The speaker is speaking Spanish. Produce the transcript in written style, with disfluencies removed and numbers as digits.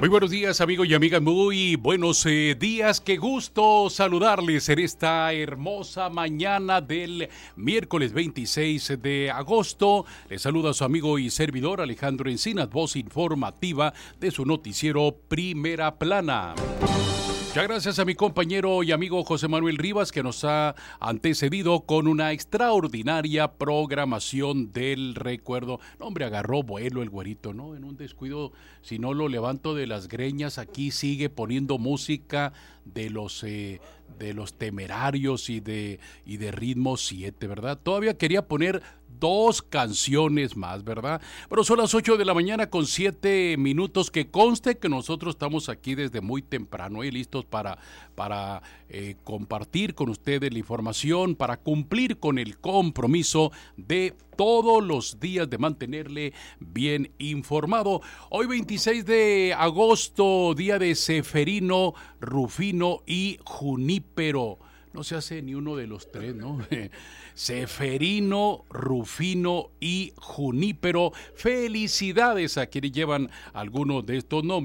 Muy buenos días, amigos y amigas, muy buenos días, qué gusto saludarles en esta hermosa mañana del miércoles 26 de agosto. Les saluda su amigo y servidor Alejandro Encinas, voz informativa de su noticiero Primera Plana. Muchas gracias a mi compañero y amigo José Manuel Rivas, que nos ha antecedido con una extraordinaria programación del recuerdo. No, hombre, agarró vuelo el güerito, ¿no? En un descuido, si no lo levanto de las greñas, aquí sigue poniendo música de los Temerarios y de Ritmo 7, ¿verdad? Todavía quería poner 2 canciones más, ¿verdad? Pero son las 8 de la mañana con 7 minutos, que conste que nosotros estamos aquí desde muy temprano y listos para compartir con ustedes la información, para cumplir con el compromiso de todos los días de mantenerle bien informado. Hoy 26 de agosto, día de Ceferino, Rufino y Junípero. No se hace ni uno de los tres, ¿no? Ceferino, Rufino y Junípero. Felicidades a quienes llevan algunos de estos nombres.